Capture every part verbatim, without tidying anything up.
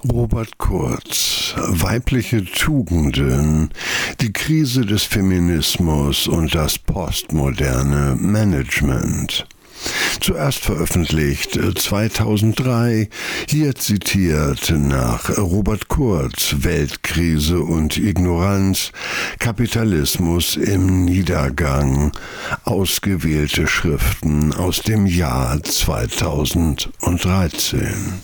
Robert Kurz, weibliche Tugenden, die Krise des Feminismus und das postmoderne Management. Zuerst veröffentlicht zweitausenddrei, hier zitiert nach Robert Kurz, Weltkrise und Ignoranz, Kapitalismus im Niedergang, ausgewählte Schriften aus dem Jahr zweitausenddreizehn.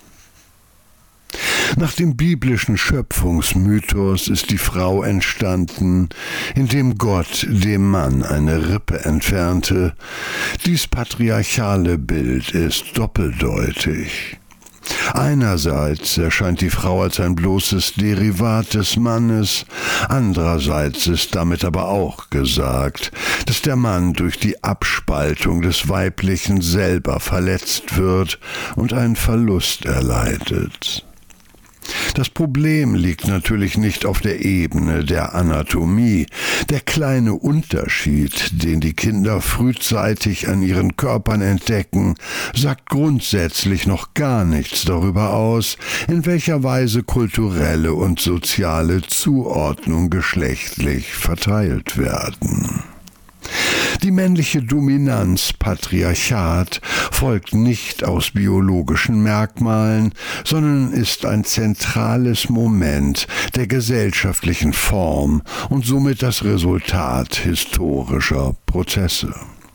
Nach dem biblischen Schöpfungsmythos ist die Frau entstanden, indem Gott dem Mann eine Rippe entfernte. Dies patriarchale Bild ist doppeldeutig. Einerseits erscheint die Frau als ein bloßes Derivat des Mannes, andererseits ist damit aber auch gesagt, dass der Mann durch die Abspaltung des Weiblichen selber verletzt wird und einen Verlust erleidet. Das Problem liegt natürlich nicht auf der Ebene der Anatomie. Der kleine Unterschied, den die Kinder frühzeitig an ihren Körpern entdecken, sagt grundsätzlich noch gar nichts darüber aus, in welcher Weise kulturelle und soziale Zuordnung geschlechtlich verteilt werden. Die männliche Dominanz, Patriarchat, folgt nicht aus biologischen Merkmalen, sondern ist ein zentrales Moment der gesellschaftlichen Form und somit das Resultat historischer Prozesse.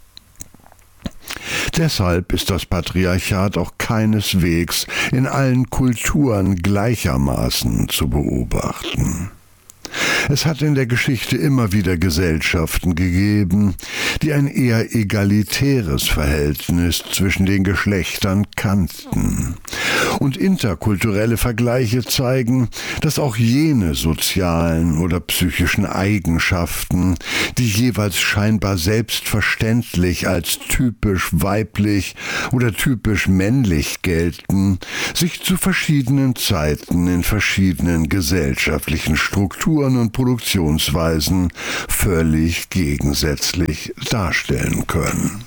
Deshalb ist das Patriarchat auch keineswegs in allen Kulturen gleichermaßen zu beobachten. Es hat in der Geschichte immer wieder Gesellschaften gegeben, die ein eher egalitäres Verhältnis zwischen den Geschlechtern kannten. Und interkulturelle Vergleiche zeigen, dass auch jene sozialen oder psychischen Eigenschaften, die jeweils scheinbar selbstverständlich als typisch weiblich oder typisch männlich gelten, sich zu verschiedenen Zeiten in verschiedenen gesellschaftlichen Strukturen und Produktionsweisen völlig gegensätzlich darstellen können.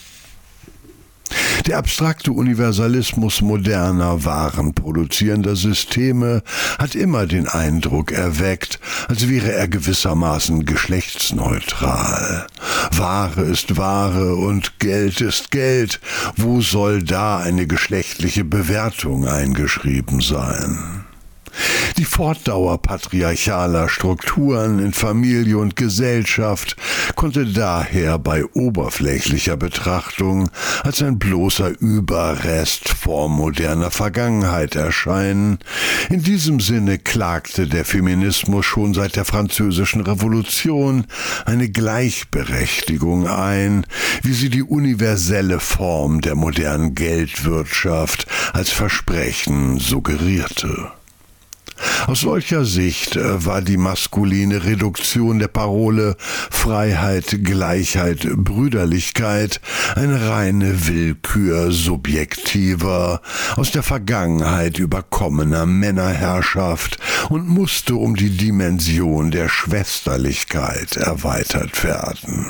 Der abstrakte Universalismus moderner, warenproduzierender Systeme hat immer den Eindruck erweckt, als wäre er gewissermaßen geschlechtsneutral. Ware ist Ware und Geld ist Geld. Wo soll da eine geschlechtliche Bewertung eingeschrieben sein? Die Fortdauer patriarchaler Strukturen in Familie und Gesellschaft konnte daher bei oberflächlicher Betrachtung als ein bloßer Überrest vormoderner Vergangenheit erscheinen. In diesem Sinne klagte der Feminismus schon seit der Französischen Revolution eine Gleichberechtigung ein, wie sie die universelle Form der modernen Geldwirtschaft als Versprechen suggerierte. Aus solcher Sicht war die maskuline Reduktion der Parole Freiheit, Gleichheit, Brüderlichkeit eine reine Willkür subjektiver, aus der Vergangenheit überkommener Männerherrschaft und musste um die Dimension der Schwesterlichkeit erweitert werden.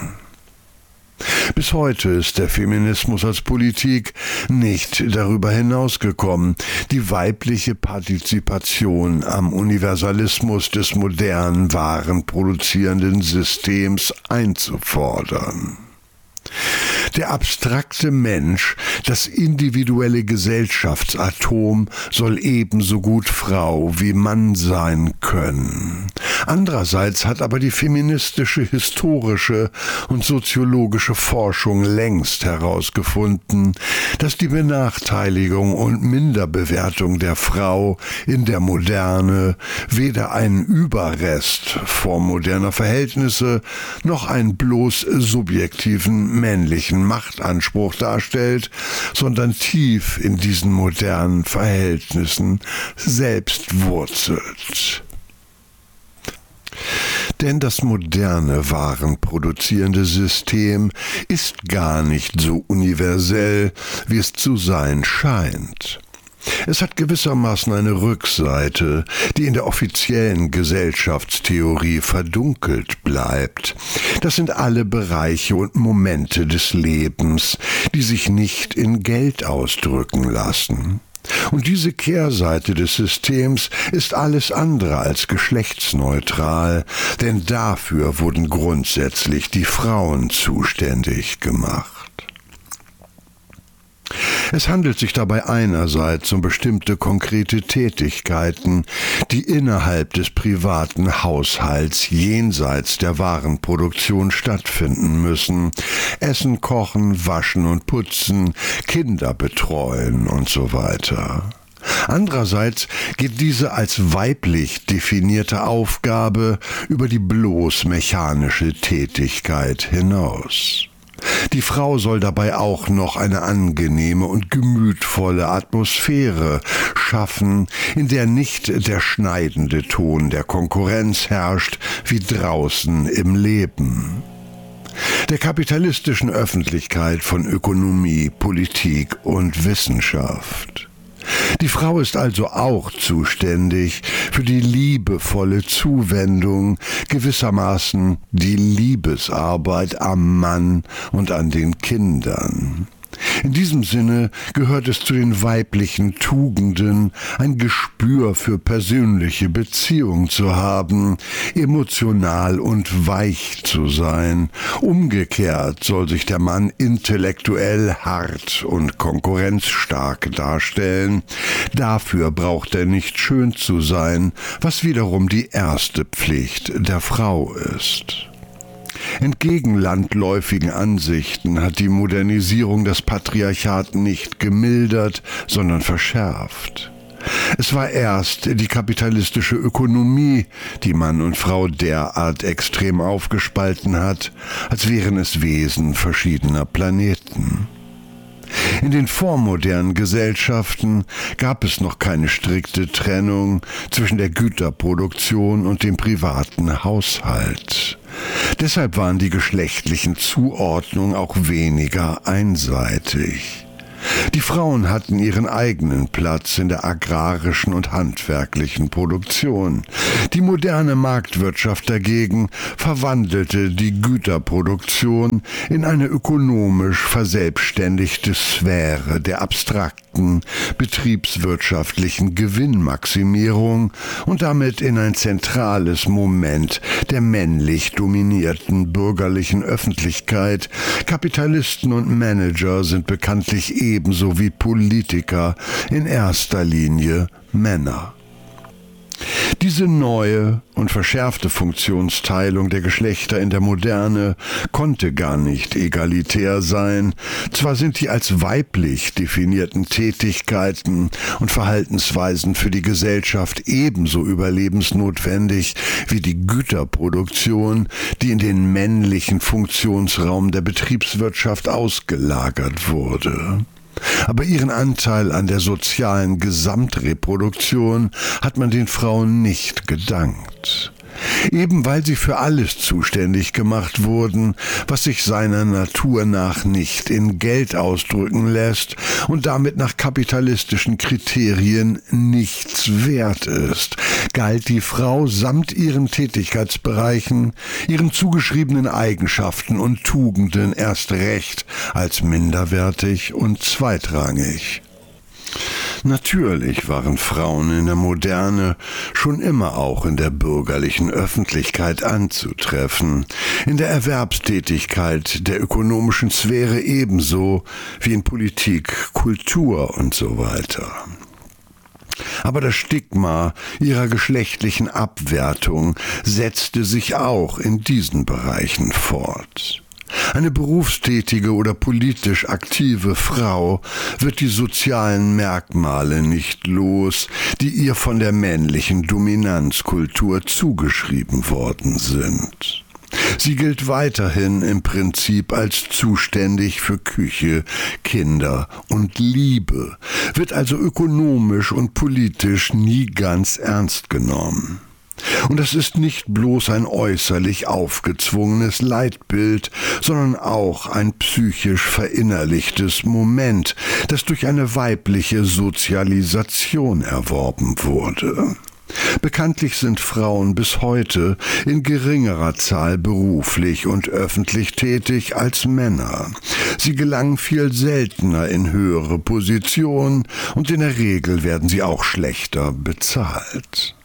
Bis heute ist der Feminismus als Politik nicht darüber hinausgekommen, die weibliche Partizipation am Universalismus des modernen, warenproduzierenden Systems einzufordern. Der abstrakte Mensch, das individuelle Gesellschaftsatom, soll ebenso gut Frau wie Mann sein können. Andererseits hat aber die feministische, historische und soziologische Forschung längst herausgefunden, dass die Benachteiligung und Minderbewertung der Frau in der Moderne weder einen Überrest vormoderner Verhältnisse noch einen bloß subjektiven männlichen Machtanspruch darstellt, sondern tief in diesen modernen Verhältnissen selbst wurzelt. Denn das moderne, warenproduzierende System ist gar nicht so universell, wie es zu sein scheint. Es hat gewissermaßen eine Rückseite, die in der offiziellen Gesellschaftstheorie verdunkelt bleibt. Das sind alle Bereiche und Momente des Lebens, die sich nicht in Geld ausdrücken lassen. Und diese Kehrseite des Systems ist alles andere als geschlechtsneutral, denn dafür wurden grundsätzlich die Frauen zuständig gemacht. Es handelt sich dabei einerseits um bestimmte konkrete Tätigkeiten, die innerhalb des privaten Haushalts jenseits der Warenproduktion stattfinden müssen. Essen, kochen, waschen und putzen, Kinder betreuen und so weiter. Andererseits geht diese als weiblich definierte Aufgabe über die bloß mechanische Tätigkeit hinaus. Die Frau soll dabei auch noch eine angenehme und gemütvolle Atmosphäre schaffen, in der nicht der schneidende Ton der Konkurrenz herrscht wie draußen im Leben. Der kapitalistischen Öffentlichkeit von Ökonomie, Politik und Wissenschaft. Die Frau ist also auch zuständig für die liebevolle Zuwendung, gewissermaßen die Liebesarbeit am Mann und an den Kindern. In diesem Sinne gehört es zu den weiblichen Tugenden, ein Gespür für persönliche Beziehung zu haben, emotional und weich zu sein. Umgekehrt soll sich der Mann intellektuell hart und konkurrenzstark darstellen. Dafür braucht er nicht schön zu sein, was wiederum die erste Pflicht der Frau ist. Entgegen landläufigen Ansichten hat die Modernisierung das Patriarchat nicht gemildert, sondern verschärft. Es war erst die kapitalistische Ökonomie, die Mann und Frau derart extrem aufgespalten hat, als wären es Wesen verschiedener Planeten. In den vormodernen Gesellschaften gab es noch keine strikte Trennung zwischen der Güterproduktion und dem privaten Haushalt. Deshalb waren die geschlechtlichen Zuordnungen auch weniger einseitig. Die Frauen hatten ihren eigenen Platz in der agrarischen und handwerklichen Produktion. Die moderne Marktwirtschaft dagegen verwandelte die Güterproduktion in eine ökonomisch verselbstständigte Sphäre der abstrakten, betriebswirtschaftlichen Gewinnmaximierung und damit in ein zentrales Moment der männlich dominierten bürgerlichen Öffentlichkeit. Kapitalisten und Manager sind bekanntlich ebenso wie Politiker in erster Linie Männer. Diese neue und verschärfte Funktionsteilung der Geschlechter in der Moderne konnte gar nicht egalitär sein. Zwar sind die als weiblich definierten Tätigkeiten und Verhaltensweisen für die Gesellschaft ebenso überlebensnotwendig wie die Güterproduktion, die in den männlichen Funktionsraum der Betriebswirtschaft ausgelagert wurde. Aber ihren Anteil an der sozialen Gesamtreproduktion hat man den Frauen nicht gedankt. Eben weil sie für alles zuständig gemacht wurden, was sich seiner Natur nach nicht in Geld ausdrücken lässt und damit nach kapitalistischen Kriterien nichts wert ist, galt die Frau samt ihren Tätigkeitsbereichen, ihren zugeschriebenen Eigenschaften und Tugenden erst recht als minderwertig und zweitrangig. Natürlich waren Frauen in der Moderne schon immer auch in der bürgerlichen Öffentlichkeit anzutreffen, in der Erwerbstätigkeit der ökonomischen Sphäre ebenso wie in Politik, Kultur und so weiter. Aber das Stigma ihrer geschlechtlichen Abwertung setzte sich auch in diesen Bereichen fort. Eine berufstätige oder politisch aktive Frau wird die sozialen Merkmale nicht los, die ihr von der männlichen Dominanzkultur zugeschrieben worden sind. Sie gilt weiterhin im Prinzip als zuständig für Küche, Kinder und Liebe, wird also ökonomisch und politisch nie ganz ernst genommen. Und das ist nicht bloß ein äußerlich aufgezwungenes Leitbild, sondern auch ein psychisch verinnerlichtes Moment, das durch eine weibliche Sozialisation erworben wurde. Bekanntlich sind Frauen bis heute in geringerer Zahl beruflich und öffentlich tätig als Männer. Sie gelangen viel seltener in höhere Positionen und in der Regel werden sie auch schlechter bezahlt.